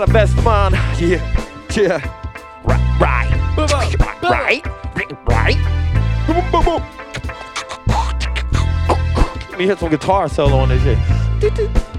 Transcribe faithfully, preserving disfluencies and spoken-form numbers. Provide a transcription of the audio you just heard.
The best man. Yeah, yeah. Right, right, right, right, right. Boom, boom, boom. Let me hit some guitar solo on this shit.